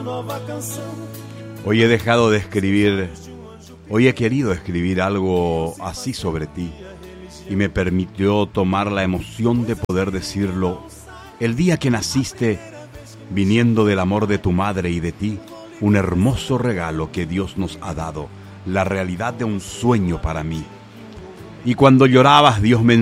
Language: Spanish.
Hoy he dejado de escribir, hoy he querido escribir algo así sobre ti, y me permitió tomar la emoción de poder decirlo el día que naciste, viniendo del amor de tu madre y de ti, un hermoso regalo que Dios nos ha dado, la realidad de un sueño para mí. Y cuando llorabas, Dios me